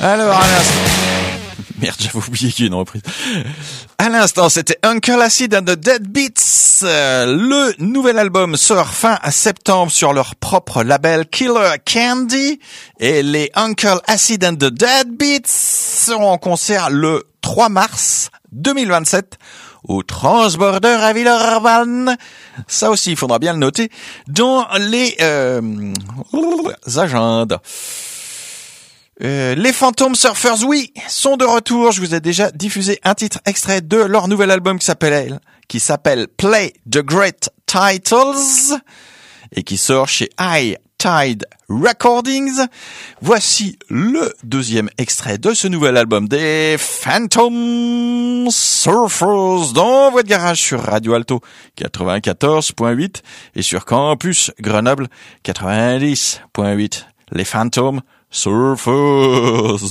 Alors, à l'instant... Merde, j'avais oublié qu'il y a une reprise. À l'instant, c'était Uncle Acid and the Dead Beats. Le nouvel album sort fin septembre sur leur propre label Killer Candy. Et les Uncle Acid and the Dead Beats seront en concert le 3 mars 2027 au Transborder à Villeurbanne. Ça aussi, il faudra bien le noter dans les agendas. Les Phantom Surfers, oui, sont de retour. Je vous ai déjà diffusé un titre extrait de leur nouvel album qui s'appelle Play the Great Titles et qui sort chez High Tide Recordings. Voici le deuxième extrait de ce nouvel album des Phantom Surfers dans votre garage sur Radio Alto 94.8 et sur Campus Grenoble 90.8. Les Phantom Surfers.